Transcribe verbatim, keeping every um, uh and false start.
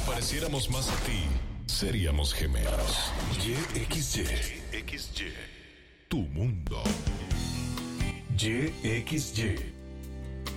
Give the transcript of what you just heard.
pareciéramos más a ti, seríamos gemelos. Y X Y. Tu mundo. Y X Y.